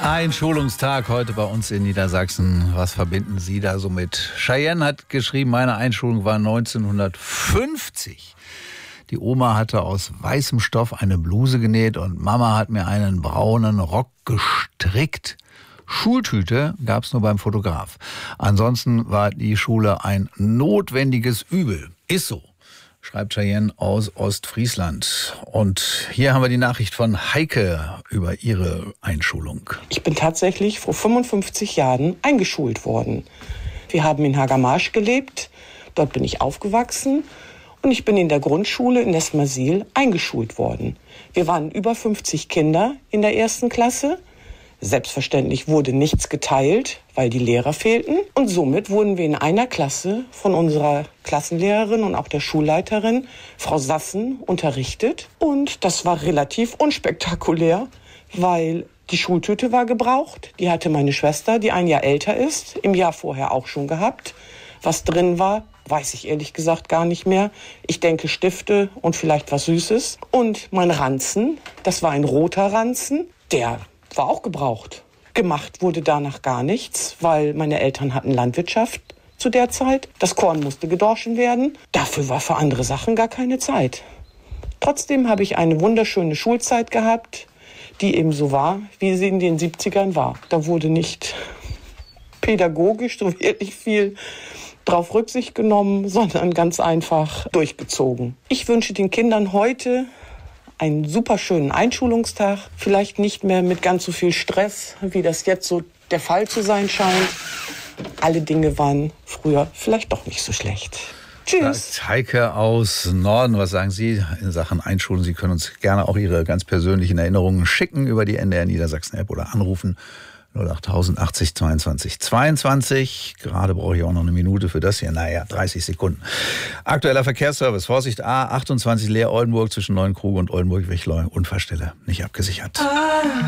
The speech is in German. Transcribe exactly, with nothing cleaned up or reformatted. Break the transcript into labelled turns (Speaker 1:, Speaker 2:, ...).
Speaker 1: Ein Schulungstag heute bei uns in Niedersachsen. Was verbinden Sie da so mit? Cheyenne hat geschrieben, meine Einschulung war neunzehnhundertfünfzig. Die Oma hatte aus weißem Stoff eine Bluse genäht und Mama hat mir einen braunen Rock gestrickt. Schultüte gab es nur beim Fotograf. Ansonsten war die Schule ein notwendiges Übel. Ist so, schreibt Cheyenne aus Ostfriesland. Und hier haben wir die Nachricht von Heike über ihre Einschulung.
Speaker 2: Ich bin tatsächlich vor fünfundfünfzig Jahren eingeschult worden. Wir haben in Hagermarsch gelebt, dort bin ich aufgewachsen und ich bin in der Grundschule in Nesmasil eingeschult worden. Wir waren über fünfzig Kinder in der ersten Klasse. Selbstverständlich wurde nichts geteilt, weil die Lehrer fehlten. Und somit wurden wir in einer Klasse von unserer Klassenlehrerin und auch der Schulleiterin, Frau Sassen, unterrichtet. Und das war relativ unspektakulär, weil die Schultüte war gebraucht. Die hatte meine Schwester, die ein Jahr älter ist, im Jahr vorher auch schon gehabt. Was drin war, weiß ich ehrlich gesagt gar nicht mehr. Ich denke Stifte und vielleicht was Süßes. Und mein Ranzen, das war ein roter Ranzen, der war auch gebraucht. Gemacht wurde danach gar nichts, weil meine Eltern hatten Landwirtschaft zu der Zeit. Das Korn musste gedorschen werden. Dafür war für andere Sachen gar keine Zeit. Trotzdem habe ich eine wunderschöne Schulzeit gehabt, die eben so war, wie sie in den siebzigern war. Da wurde nicht pädagogisch so wirklich viel drauf Rücksicht genommen, sondern ganz einfach durchgezogen. Ich wünsche den Kindern heute einen super schönen Einschulungstag. Vielleicht nicht mehr mit ganz so viel Stress, wie das jetzt so der Fall zu sein scheint. Alle Dinge waren früher vielleicht doch nicht so schlecht. Tschüss.
Speaker 1: Heike aus Norden, was sagen Sie in Sachen Einschulung? Sie können uns gerne auch Ihre ganz persönlichen Erinnerungen schicken über die N D R Niedersachsen App oder anrufen. null acht achtzig zweiundzwanzig zweiundzwanzig. Gerade brauche ich auch noch eine Minute für das hier. Naja, dreißig Sekunden. Aktueller Verkehrsservice. Vorsicht, A achtundzwanzig Leer Oldenburg zwischen Neuenkrug und Oldenburg-Wichlau. Unfallstelle nicht abgesichert.